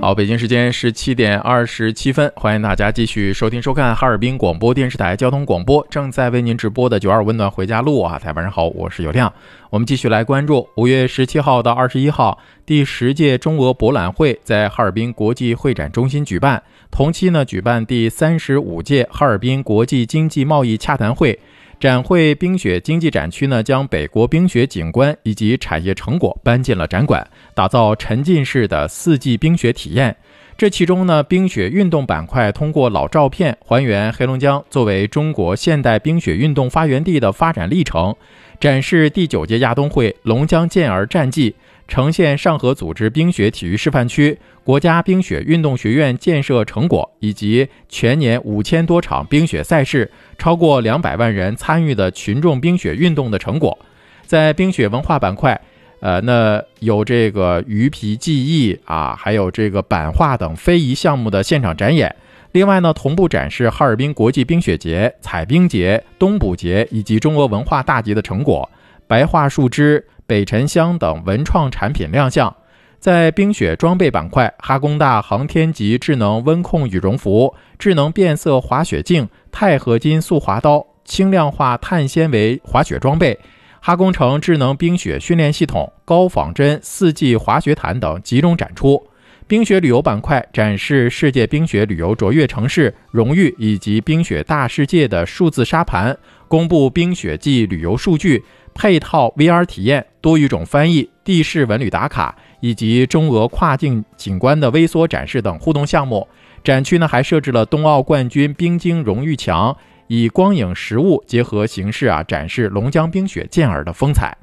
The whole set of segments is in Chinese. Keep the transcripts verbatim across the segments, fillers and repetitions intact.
好，北京时间十七点二十七分，欢迎大家继续收听收看哈尔滨广播电视台交通广播正在为您直播的九二温暖回家路啊，台湾人好，我是有亮。我们继续来关注五月十七号到二十一号第十届中俄博览会在哈尔滨国际会展中心举办，同期呢举办第三十五届哈尔滨国际经济贸易洽谈会。展会冰雪经济展区呢，将北国冰雪景观以及产业成果搬进了展馆，打造沉浸式的四季冰雪体验。这其中呢，冰雪运动板块通过老照片还原黑龙江作为中国现代冰雪运动发源地的发展历程，展示第九届亚冬会龙江健儿战绩，呈现上合组织冰雪体育示范区、国家冰雪运动学院建设成果，以及全年五千多场冰雪赛事、超过两百万人参与的群众冰雪运动的成果。在冰雪文化板块，呃，那有这个鱼皮技艺啊，还有这个版画等非遗项目的现场展演。另外呢，同步展示哈尔滨国际冰雪节、彩冰节、冬捕节以及中俄文化大集的成果，白桦树枝、北沉香等文创产品亮相。在冰雪装备板块，哈工大航天级智能温控羽绒服、智能变色滑雪镜、钛合金速滑刀、轻量化碳纤维滑雪装备，哈工程智能冰雪训练系统、高仿真四季滑雪毯等集中展出。冰雪旅游板块展示世界冰雪旅游卓越城市荣誉以及冰雪大世界的数字沙盘，公布冰雪季旅游数据，配套 V R 体验、多语种翻译、地势文旅打卡以及中俄跨境景观的微缩展示等互动项目。展区呢还设置了冬奥冠军冰晶荣誉墙，以光影实物结合形式啊，展示龙江冰雪健儿的风采。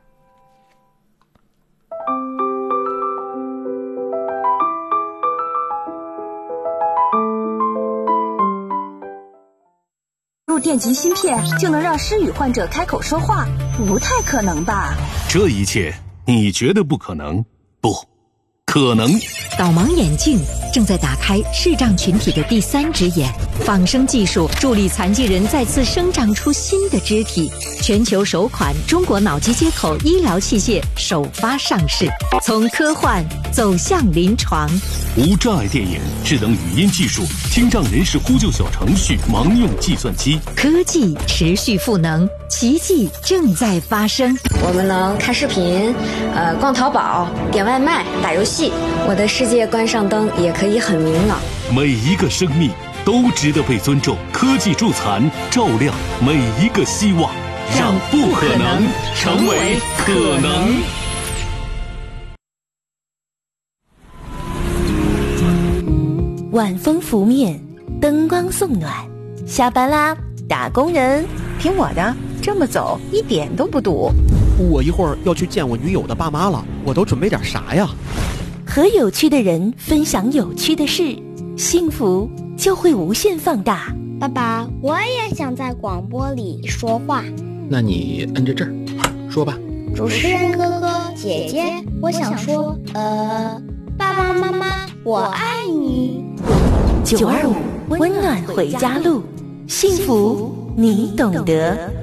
入电极芯片就能让失语患者开口说话，不太可能吧？ 这一切你觉得不可能？不可能。 导盲眼镜正在打开视障群体的第三只眼，仿生技术助力残疾人再次生长出新的肢体。全球首款中国脑机接口医疗器械首发上市，从科幻走向临床。 无障碍电影、智能语音技术、听障人士呼救小程序、盲用计算机， 科技持续赋能，奇迹正在发生。 我们能看视频，呃，逛淘宝、点外卖、打游戏。我的世界关上灯也可以很明朗。 每一个生命都值得被尊重。科技助残，照亮每一个希望，让不可能成为可能。 晚风拂面，灯光送暖，下班啦，打工人！ 听我的，这么走一点都不堵。 我一会儿要去见我女友的爸妈了，我都准备点啥呀？ 和有趣的人分享有趣的事，幸福就会无限放大。 爸爸，我也想在广播里说话。 那你摁着这儿说吧。 主持人哥哥姐姐，我想说，呃，爸爸妈妈，我爱你。 九二五温暖回家路，幸福你懂得。